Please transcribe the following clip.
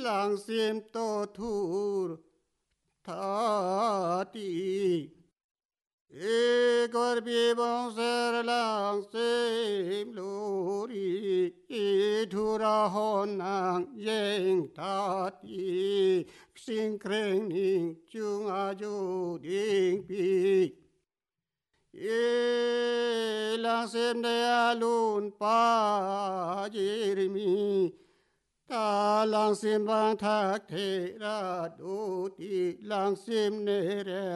làng xiêm tô thu thả đi e gor bi bong ser làng xiêm lô đi e thu ra hòn nàng yên thả đi sinh kren ning chung a du ding pi e làng xiêm de alun pa jeremi ta làng xiêm vang thác thế ra đô ti làng xiêm nê re